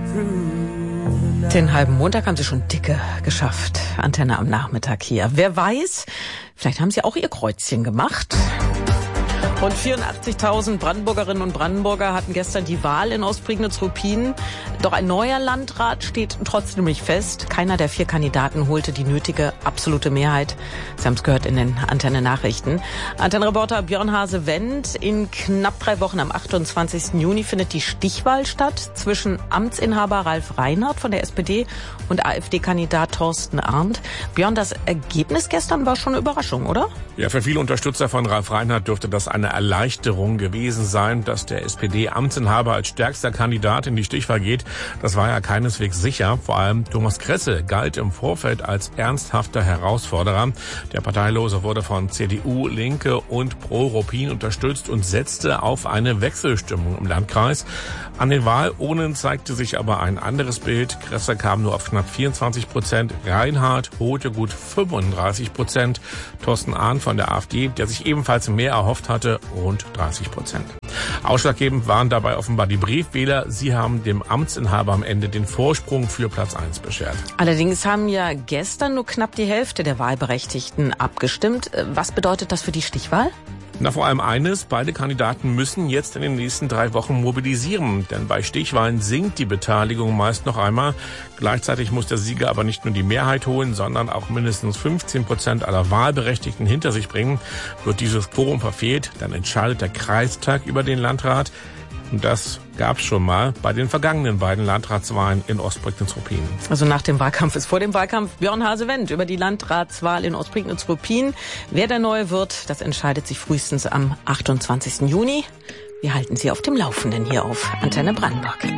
Den halben Montag haben Sie schon dicke geschafft. Antenne am Nachmittag hier. Wer weiß, vielleicht haben Sie auch Ihr Kreuzchen gemacht. Rund 84.000 Brandenburgerinnen und Brandenburger hatten gestern die Wahl in Ostprignitz-Ruppin. Doch ein neuer Landrat steht trotzdem nicht fest. Keiner der 4 Kandidaten holte die nötige absolute Mehrheit. Sie haben es gehört in den Antenne-Nachrichten. Antenne-Reporter Björn Hase-Wendt. In knapp 3 Wochen am 28. Juni findet die Stichwahl statt zwischen Amtsinhaber Ralf Reinhardt von der SPD und AfD-Kandidat Thorsten Arndt. Björn, das Ergebnis gestern war schon eine Überraschung, oder? Ja, für viele Unterstützer von Ralf Reinhardt dürfte das eine Erleichterung gewesen sein, dass der SPD-Amtsinhaber als stärkster Kandidat in die Stichwahl geht. Das war ja keineswegs sicher. Vor allem Thomas Kresse galt im Vorfeld als ernsthafter Herausforderer. Der Parteilose wurde von CDU, Linke und Pro-Ruppin unterstützt und setzte auf eine Wechselstimmung im Landkreis. An den Wahlurnen zeigte sich aber ein anderes Bild. Kresse kam nur auf knapp 24%. Reinhardt holte gut 35%. Thorsten Arndt von der AfD, der sich ebenfalls mehr erhofft hatte, rund 30%. Ausschlaggebend waren dabei offenbar die Briefwähler. Sie haben dem Amtsinhaber am Ende den Vorsprung für Platz 1 beschert. Allerdings haben ja gestern nur knapp die Hälfte der Wahlberechtigten abgestimmt. Was bedeutet das für die Stichwahl? Na, vor allem eines, beide Kandidaten müssen jetzt in den nächsten 3 Wochen mobilisieren, denn bei Stichwahlen sinkt die Beteiligung meist noch einmal. Gleichzeitig muss der Sieger aber nicht nur die Mehrheit holen, sondern auch mindestens 15% aller Wahlberechtigten hinter sich bringen. Wird dieses Quorum verfehlt, dann entscheidet der Kreistag über den Landrat. Und das gab's schon mal bei den vergangenen beiden Landratswahlen in Ostprignitz-Ruppin. Also nach dem Wahlkampf ist vor dem Wahlkampf. Björn Hase-Wendt über die Landratswahl in Ostprignitz-Ruppin. Wer der Neue wird, das entscheidet sich frühestens am 28. Juni. Wir halten Sie auf dem Laufenden hier auf Antenne Brandenburg.